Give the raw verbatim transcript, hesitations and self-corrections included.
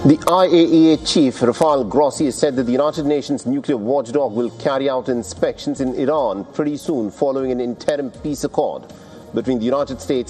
The I A E A chief, Rafael Grossi, has said that the United Nations nuclear watchdog will carry out inspections in Iran pretty soon following an interim peace accord between the United States